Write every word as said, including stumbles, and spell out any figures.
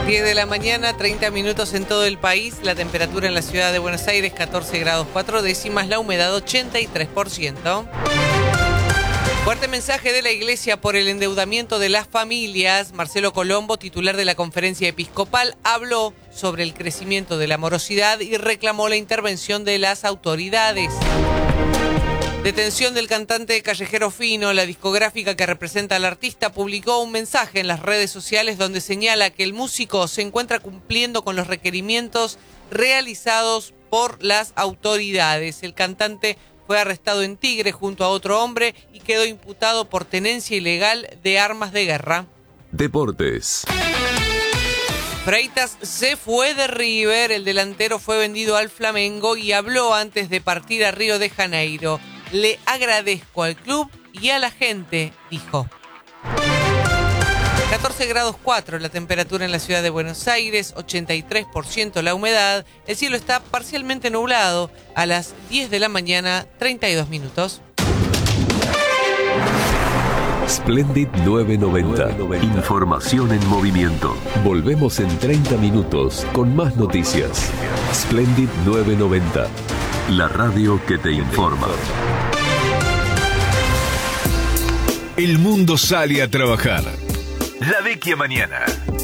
diez de la mañana, treinta minutos en todo el país. La temperatura en la ciudad de Buenos Aires, catorce grados cuatro décimas. La humedad, ochenta y tres por ciento. Fuerte mensaje de la Iglesia por el endeudamiento de las familias. Marcelo Colombo, titular de la Conferencia Episcopal, habló sobre el crecimiento de la morosidad y reclamó la intervención de las autoridades. Detención del cantante Callejero Fino. La discográfica que representa al artista publicó un mensaje en las redes sociales donde señala que el músico se encuentra cumpliendo con los requerimientos realizados por las autoridades. El cantante fue arrestado en Tigre junto a otro hombre y quedó imputado por tenencia ilegal de armas de guerra. Deportes. Freitas se fue de River. El delantero fue vendido al Flamengo y habló antes de partir a Río de Janeiro. Le agradezco al club y a la gente, dijo. catorce grados cuatro la temperatura en la ciudad de Buenos Aires, ochenta y tres por ciento la humedad. El cielo está parcialmente nublado. A las diez de la mañana, treinta y dos minutos. Splendid nueve noventa. Información en movimiento. Volvemos en treinta minutos con más noticias. Splendid nueve noventa. La radio que te informa. El mundo sale a trabajar. La Vecchia Mañana.